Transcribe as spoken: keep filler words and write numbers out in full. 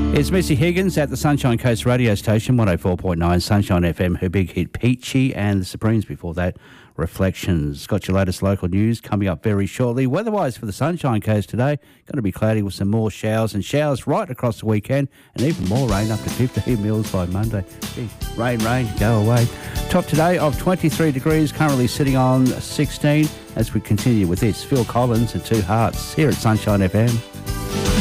It's Missy Higgins at the Sunshine Coast radio station, one oh four point nine Sunshine F M, her big hit Peachy, and the Supremes before that, Reflections. Got your latest local news coming up very shortly. Weather-wise for the Sunshine Coast today, going to be cloudy with some more showers and showers right across the weekend, and even more rain, up to fifteen mils by Monday. Gee, rain, rain, go away. Top today of twenty-three degrees, currently sitting on sixteen. As we continue with this, Phil Collins and Two Hearts here at Sunshine F M.